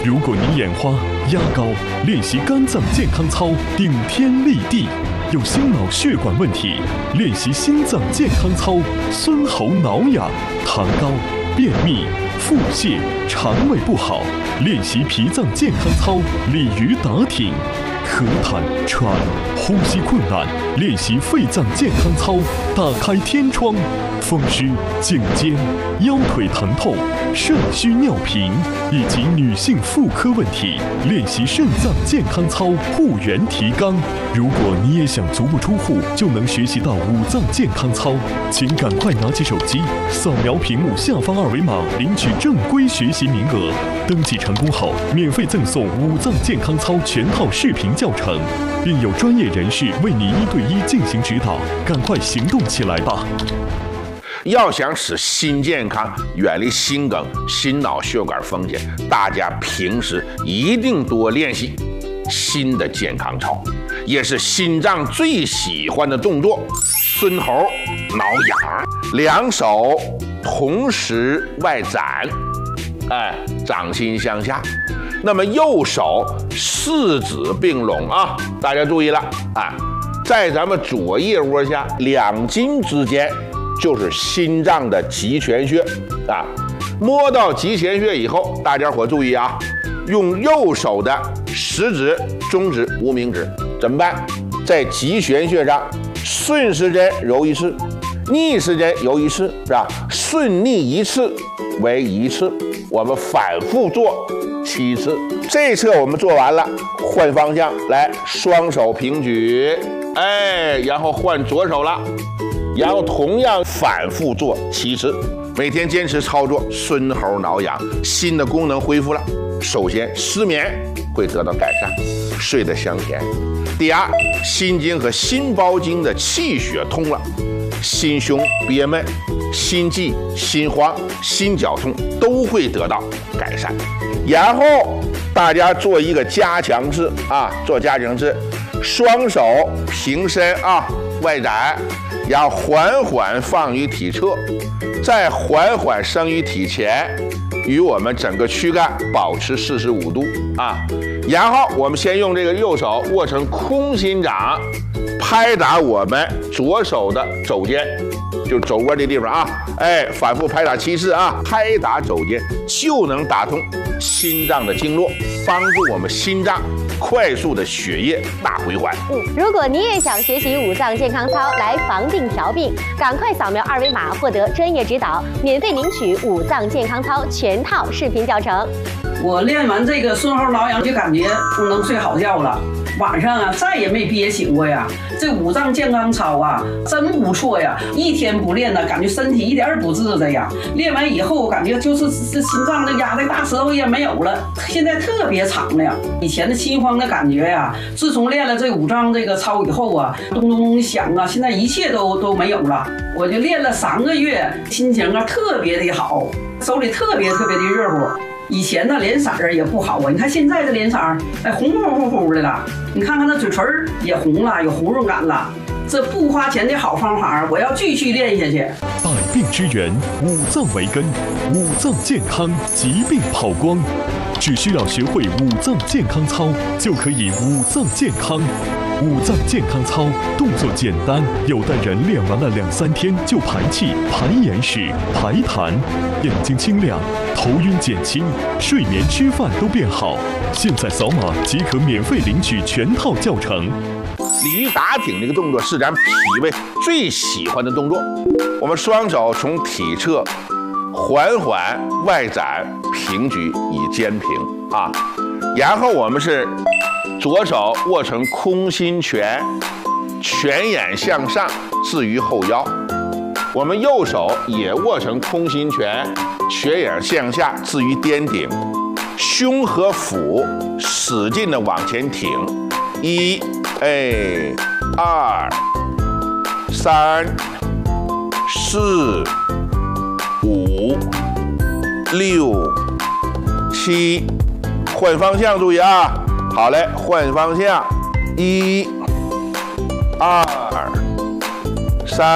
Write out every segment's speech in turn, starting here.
如果你眼花、压高，练习肝脏健康操顶天立地；有心脑血管问题，练习心脏健康操孙喉挠痒；糖高、便秘、腹泻、肠胃不好，练习脾脏健康操鲤鱼打挺；咳痰、喘、呼吸困难，练习肺脏健康操打开天窗；风湿、颈肩、腰腿疼痛、肾虚尿频以及女性妇科问题，练习肾脏健康操护元提肛。如果你也想足不出户就能学习到五脏健康操，请赶快拿起手机，扫描屏幕下方2维码，领取正规学习名额。登记成功后，免费赠送五脏健康操全套视频教程，并有专业人士为你1对1进行指导。赶快行动起来吧！ 要想使心健康，远离心梗、心脑血管风险，大家平时一定多练习心的健康操，也是心脏最喜欢的动作——孙喉挠痒。两手同时外展，掌心向下。那么右手四指并拢啊，大家注意了啊，在咱们左腋窝下2筋之间就是心脏的极泉穴啊。摸到极泉穴以后，大家伙注意啊，用右手的食指、中指、无名指怎么办？在极泉穴上顺时针揉1次，逆时针揉1次，是吧？顺逆1次为1次，我们反复做7次。这一侧我们做完了，换方向来，双手平举，然后换左手了，然后同样反复做7次。每天坚持操作，孙喉挠痒，心的功能恢复了。首先，失眠会得到改善，睡得香甜。第二，心经和心包经的气血通了，心胸憋闷、心悸、心慌、心绞痛都会得到改善。然后大家做一个加强式啊，做加强式，双手平伸啊，外展，然后缓缓放于体侧，再缓缓升于体前，与我们整个躯干保持45度啊。然后我们先用这个右手握成空心掌，拍打我们左手的肘尖，就肘窝这地方啊，反复拍打7次啊，拍打肘尖就能打通心脏的经络，帮助我们心脏快速的血液大回环。 如果你也想学习五脏健康操来防病调病，赶快扫描2维码获得专业指导，免费领取五脏健康操全套视频教程。 我练完这个孙喉挠痒就感觉能睡好觉了，晚上啊再也没憋醒过呀。这五脏健康操啊真不错呀，一天不练呢，感觉身体一点也不自在呀。练完以后我感觉就是这心脏的压的大舌头也没有了，现在特别长了呀。以前的心慌的感觉呀，自从练了这五脏这个操以后啊，咚咚咚响啊，现在一切都没有了。我就练了3个月，心情啊特别的好，手里特别的热乎。以前呢脸色儿也不好啊，你看现在的脸色儿，红乎乎的了。你看看那嘴唇也红了，有红润感了。这不花钱的好方法，我要继续练下去。 百病之源，五脏为根，五脏健康，疾病跑光。只需要学会五脏健康操，就可以五脏健康。五脏健康操动作简单，有的人练完了2-3天就排气、排眼屎、排痰，眼睛清亮，头晕减轻，睡眠吃饭都变好。现在扫码即可免费领取全套教程。 鲤鱼打挺这个动作是咱脾胃最喜欢的动作。我们双手从体侧缓缓外展平举以肩平啊，然后我们是左手握成空心拳，拳眼向上置于后腰。我们右手也握成空心拳，拳眼向下置于颠顶，胸和腹使劲的往前挺。1、2、3、4、5、6、7，换方向注意啊！好嘞，换方向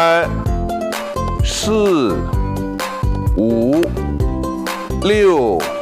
，1、2、3、4、5、6、